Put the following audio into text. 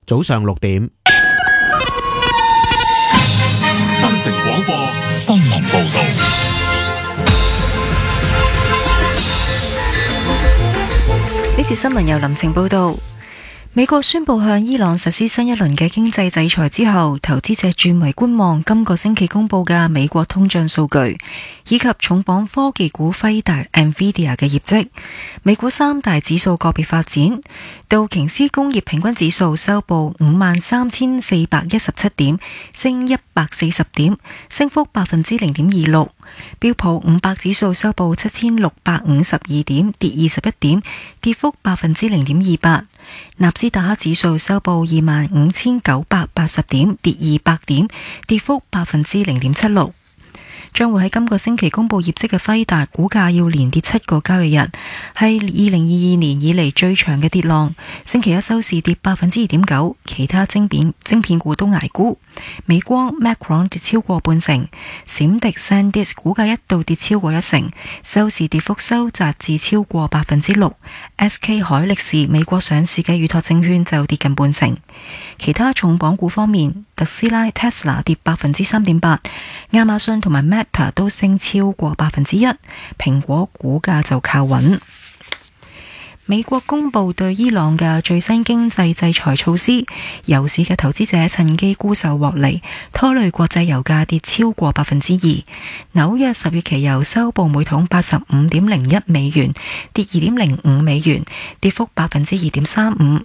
早上6點。 新城廣播新聞報道。 呢次新聞由林晴報道。美國宣布向伊朗實施新一輪嘅經濟制裁之後，投資者轉為觀望今個星期公布嘅美國通脹數據，以及重磅科技股輝達 NVIDIA 嘅業績。美股三大指數個別發展，道瓊斯工業平均指數收報53,417點，升140點，升幅0.26%。標普500指數收報7,652點，跌21點，跌幅0.28%。納斯達克指數收報25,980點，跌200點，跌幅0.76%。將會喺今個星期公布業績嘅輝達股價要連跌7個交易日，係2022年以嚟最長嘅跌浪。星期一收市跌2.9%，其他晶片股都捱沽。美光 Micron 跌超過半成，閃迪 SanDisk 股價一度跌超過1成，收市跌幅收窄至超過6%。SK 海力士美國上市嘅預託證券就跌近半成。其他重磅股方面，特斯拉 Tesla 跌3.8%，亞馬遜同埋 Meta 都升超過1%，蘋果股價就靠穩。美國公布對伊朗嘅最新經濟制裁措施，油市嘅投資者趁機沽售獲利，拖累國際油價跌超過2%。紐約10月期油收報每桶85.01美元，跌2.05美元，跌幅2.35%。